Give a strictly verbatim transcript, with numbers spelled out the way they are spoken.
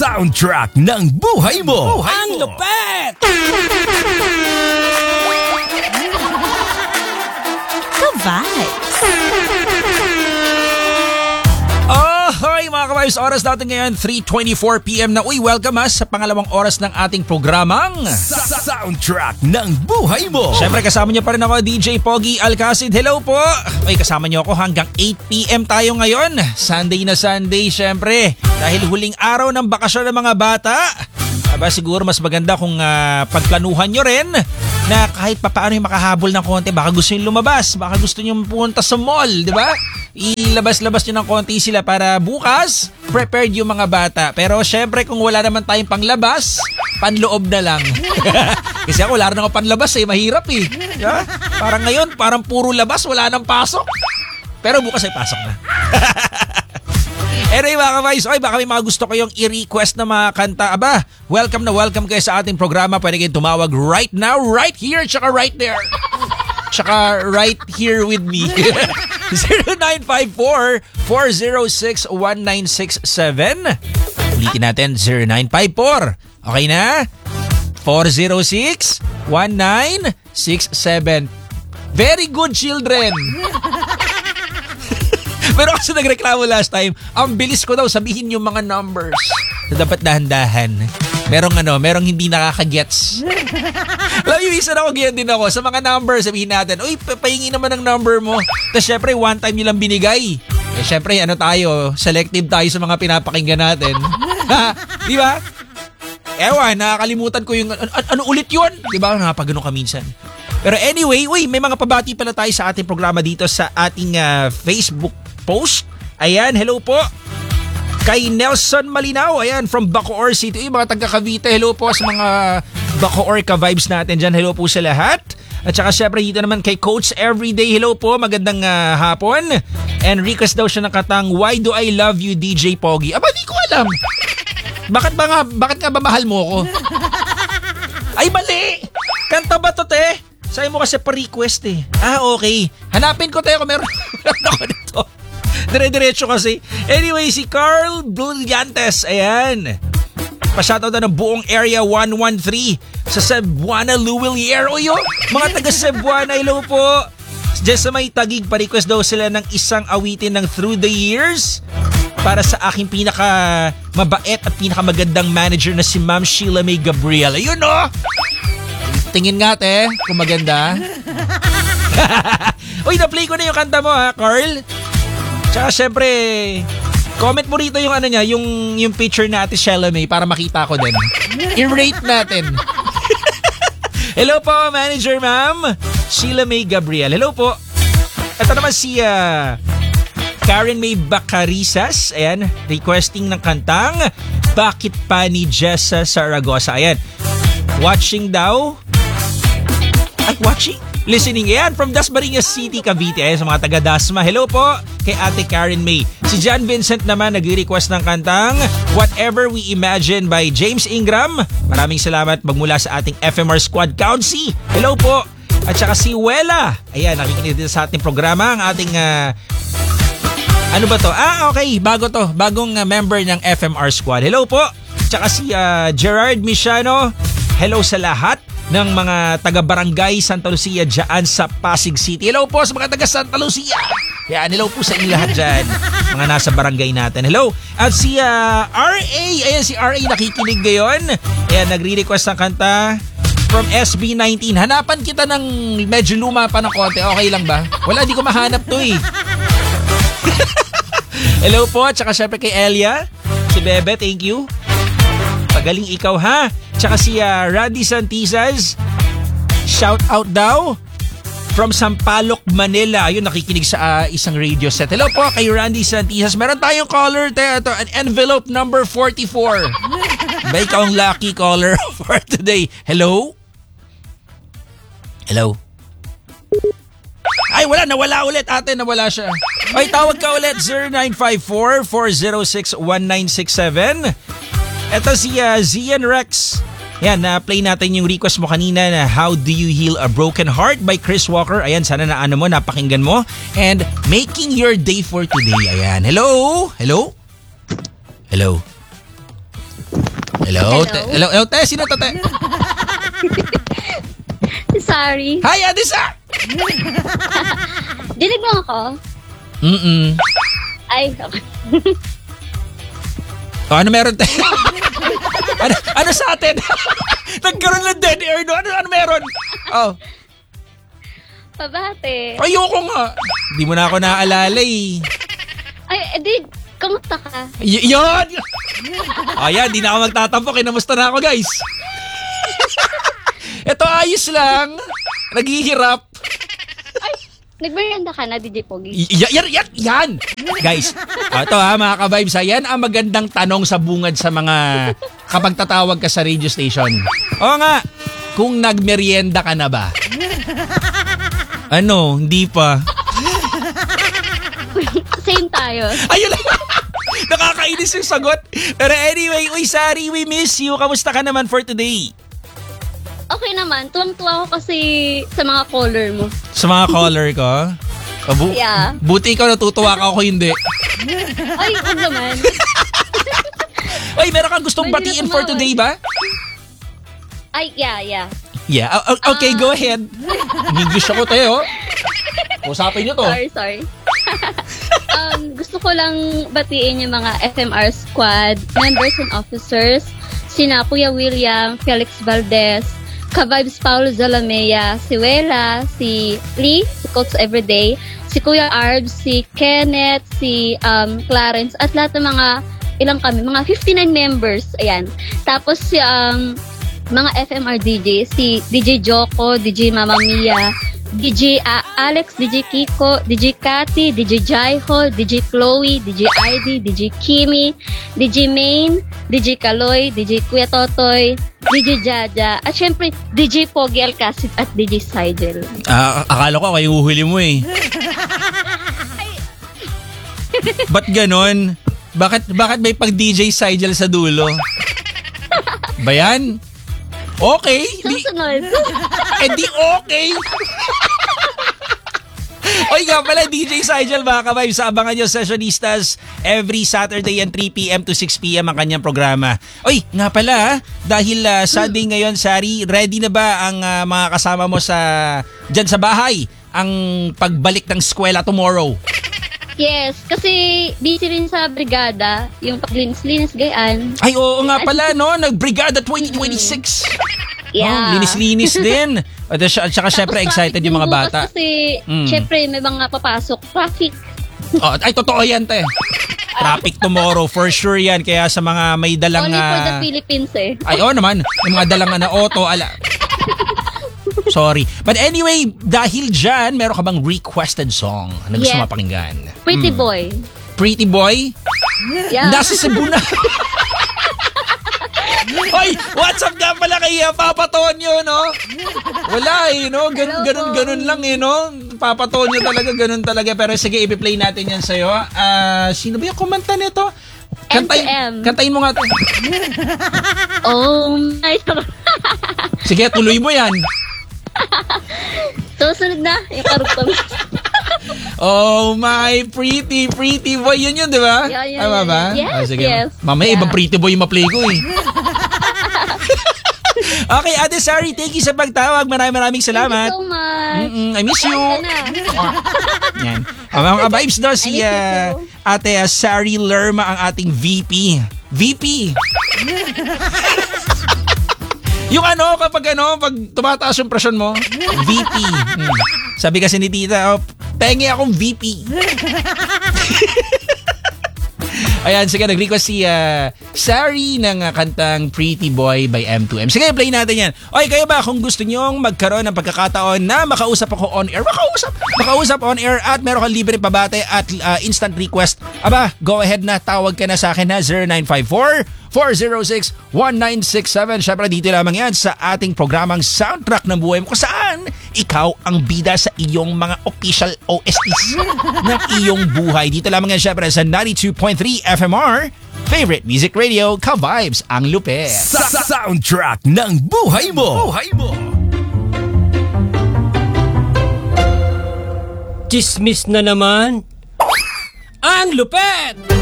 Soundtrack ng buhay mo. Buhay Ang mo. Lupet! Ka-vibes! Oh, hoy mga ka-vibes, oras natin ngayon three twenty-four p m na. Uy, welcome ha sa pangalawang oras ng ating programang Soundtrack ng buhay mo. Siyempre kasama niyo pa rin ako, D J Pogi Alcacid. Hello po! Uy, kasama niyo ako hanggang eight p m tayo ngayon. Sunday na Sunday, siyempre. Dahil huling araw ng bakasyon ng mga bata. Aba, siguro mas maganda kung uh, pagplanuhan nyo rin na kahit papaano yung makahabol ng konti. Baka gusto nyo lumabas, baka gusto nyo pumunta sa mall, di ba? Ilabas-labas nyo ng konti sila para bukas prepared yung mga bata. Pero syempre kung wala naman tayong panglabas, panloob na lang. Kasi ako wala rin ako panlabas eh, mahirap eh. Yeah? Parang ngayon, parang puro labas, wala nang pasok. Pero bukas ay pasok na. Anyway mga ka-vibes, okay, baka may mga gusto kayong i-request na mga kanta. Aba, welcome na welcome kayo sa ating programa. Pwede kayong tumawag right now, right here, tsaka right there. Tsaka right here with me. zero nine five four, four zero six, one nine six seven. Ulitin natin, zero nine five four. Okay na? four zero six, one nine six seven. Very good, children. Pero kasi nagreklamo last time, ang bilis ko daw sabihin yung mga numbers na dapat dahan-dahan. Merong ano, merong hindi nakakagets. Alam yung isa na ako, ganyan din ako. Sa mga numbers, sabihin natin, uy, pahingi naman ng number mo. Tapos syempre, one time nilang binigay. Eh syempre, ano tayo, selective tayo sa mga pinapakinggan natin. Di ba? Ewan, nakakalimutan ko yung, ano, ano ulit yun? Di ba? Nakapagano ka minsan. Pero anyway, uy, may mga pabati pala tayo sa ating programa dito sa ating uh, Facebook post. Ayan, hello po. Kay Nelson Malinaw, ayan, from Bacoor City. Uy, mga taga Cavite, hello po sa mga Bacoor ka-vibes natin dyan. Hello po sa lahat. At saka syempre dito naman kay Coach Everyday, hello po, magandang uh, hapon. And request daw siya ng katang, Why Do I Love You, D J Pogi? Aba, di ko alam. Bakit ba nga, bakit nga ba mahal mo ko? Ay, mali! Kanta ba to, te? Sabi mo kasi pa-request eh. Ah, okay. Hanapin ko tayo kung meron ako dito. Dire-diretso kasi. Anyway, si Carl Brillantes. Ayan. Pa-shoutout na ng buong Area one one three sa Cebuana, Luwilier. O yun, mga taga Cebuana, hello po. Diyan sa may Tagig, pa-request daw sila ng isang awitin ng Through the Years para sa aking pinaka mabait at pinaka magandang manager na si Ma'am Sheila May Gabriel. Ayun o. Tingin nga te, kung maganda. Uy, na-play ko na yung kanta mo ha, Carl. Tsaka syempre, comment mo rito yung ano niya, yung, yung picture na Ate Sheila May para makita ko din. I-rate natin. Hello po, manager ma'am. Sheila May Gabriel. Hello po. Ito naman si uh, Karen May Bacarisas. Ayan, requesting ng kantang Bakit Pa ni Jessa Saragosa. Ayan, watching daw. Ay, watching? Listening. Ayan, from Dasmariñas City, Cavite. Ayan, sa mga taga-Dasma. Hello po kay Ate Karen May. Si John Vincent naman nag-request ng kantang Whatever We Imagine by James Ingram. Maraming salamat magmula sa ating F M R Squad Council. Hello po. At saka si Wela. Ayan, nakikinig din sa ating programa. Ang ating, uh, ano ba to? Ah, okay. Bago to. Bagong uh, member ng F M R Squad. Hello po. At saka si uh, Gerard Misiano. Hello sa lahat ng mga taga-barangay Santa Lucia dyan sa Pasig City. Hello po sa mga taga-Santa Lucia. Yan, hello po sa inyo lahat dyan. Mga nasa barangay natin. Hello. At si uh, R A. Ayan, si R A nakikinig ngayon. Ayan, nagre-request ng kanta from S B nineteen. Hanapan kita ng medyo luma pa ng konti. Okay lang ba? Wala, di ko mahanap to eh. Hello po. Tsaka syempre kay Elia. Si Bebe, thank you. Pagaling ikaw ha. Tsaka si uh, Randy Santizas, shout out daw from Sampaloc, Manila. Ayun, nakikinig sa uh, isang radio set. Hello po kay Randy Santizas. Meron tayong caller, te, ito, an envelope number forty-four. Ba ikaw ang lucky caller for today. Hello? Hello? Ay, wala. Nawala ulit. Ate, nawala siya. Ay, tawag ka ulit. zero nine five four, four zero six, one nine six seven. Ito si uh, Zian Rex. Yan, na-play natin yung request mo kanina na How Do You Heal a Broken Heart by Chris Walker. Ayan, sana na ano mo, napakinggan mo. And Making Your Day for Today. Ayan, hello? Hello? Hello? Hello? Hello? Te- hello, hello, te. Sino to, te? Sorry. Hi, Adisa! Dinig mo ako? Mm-mm. Ay, okay. O, ano meron, te? ano, ano sa atin? Nagkaroon ng dead air, no? Ano, ano meron? Oh. Pabate. Ayoko nga. Hindi mo na ako naaalala eh. Ay, edi, kamusta ka? Y- yun! Ayan, di na ako magtatampo. Kinamusta na ako, guys. Ito, ayos lang. Naghihirap. Nagmerienda ka na, D J Pogi? Y- yan, yan, yan! Guys, ito ha, mga ka-vibes, ha, yan ang magandang tanong sa bungad sa mga kapag tatawag ka sa radio station. Oo nga, kung nagmerienda ka na ba? Ano, hindi pa. Same tayo. Ayun lang. Nakakainis yung sagot. Pero anyway, uy, Sari, we miss you. Kamusta ka naman for today? Okay naman. Tuwang-tuwa ako kasi sa mga caller mo. Sa mga caller ko? Oh, bu- Yeah. Buti ikaw natutuwa ka, ako hindi. Ay, huwag naman. Uy, meron kang gustong Pwede na batiin for tumawag. today ba? Ay, yeah, yeah. Yeah, o- o- okay, Ah. go ahead. In-English ako tayo. Usapin niyo to. Sorry, sorry. um, gusto ko lang batiin yung mga F M R squad, members and officers, sina Kuya William, Felix Valdez, Ka-Vibes Paulo Zalamea, si Wela, si Lee, si Coach Everyday, si Kuya Arb, si Kenneth, si um, Clarence, at lahat ng mga, ilang kami, mga fifty-nine members, ayan. Tapos si um, mga F M R D J, si D J Joko, D J Mama Mia, D J uh, Alex, D J Kiko, D J Cathy, D J Jaiho, D J Chloe, D J I D, D J Kimi, D J Main, D J Kaloy, D J Kuya Totoy, D J Jaja, at syempre D J Pogi Alcacid at D J Sigel. Ah, akala ko kayo uhuli mo eh. Ba't ganon? Bakit, bakit may pag D J Sigel sa dulo? Bayan? Okay. Di, Susunod. eh di okay. Oy nga pala, D J Sigel, mga ka-vibes, abangan nyo Sessionistas every Saturday and three p.m. to six p.m. ang kanyang programa. Oy, nga pala, ha, dahil uh, Sunday ngayon, Sari, ready na ba ang uh, mga kasama mo sa dyan sa bahay ang pagbalik ng eskwela tomorrow? Yes, kasi busy rin sa brigada, yung paglinis-linis gayaan. Ay, oo nga pala, no? Nag-Brigada twenty twenty-six. Yeah. Oh, linis-linis din. At at saka syempre excited yung mga bata. Kasi, Mm. syempre, may mga papasok. Traffic. Oh, ay, totoo yan, te. Traffic tomorrow, for sure yan. Kaya sa mga may dalang... Only for the ah, Philippines eh. ay, oo naman. Yung mga dalang na auto, ala... Sorry. But anyway, dahil dyan, meron ka bang requested song na gusto Yes. mapakinggan? Pretty Mm. boy. Pretty Boy? Yeah. Nasa Cebu na. Hoy, what's up nga pala kay uh, Papa Tonyo, no? Wala eh, no? Ganun, Hello ganun, po. ganun lang eh, no? Papa Tonyo talaga, ganun talaga. Pero sige, i-play natin yan sa'yo. Ah, sino ba yung kumanta nito? Kantayin, M to M. kantayin mo nga to. Oh my. Sige, tuloy mo yan. Susunod na, yung karugtong. Oh my pretty, pretty boy. Yun yun, di ba? Yeah, yeah, Tama yeah, ba? yeah. Yes, Ah, sige. yes. Mamaya, Yeah. ibang pretty boy yung ma-play ko eh. Okay, Ate Sari, thank you sa pagtawag. Maraming maraming salamat. Thank you so much. Mm-mm, I miss you. Bye na. Yan. Ang mga vibes daw si I miss you ah, too. Ate uh, Sari Lerma, ang ating V P. V P. Yung ano, kapag ano, pag tumataas yung presyon mo, V P. Hmm. Sabi kasi ni Tita, oh, pengi akong V P. Ayan, sige, nag-request si uh, Sari ng uh, kantang Pretty Boy by M two M. Sige, play natin yan. Okay, kayo ba kung gusto nyong magkaroon ng pagkakataon na makausap ako on air, makausap, makausap on air at meron kang libre pabate at uh, instant request, aba, go ahead na, tawag ka na sa akin na zero nine five four, four zero six, one nine six seven. Syempre, dito lamang yan sa ating programang Soundtrack ng Buhay Mo, kung saan ikaw ang bida sa iyong mga official O S Ts ng iyong buhay. Dito lamang yan syempre sa ninety-two point three F M R, Favorite Music Radio, Ka-Vibes ang lupet. Sa soundtrack ng buhay mo. Buhay mo. Chismis na naman. Ang lupet!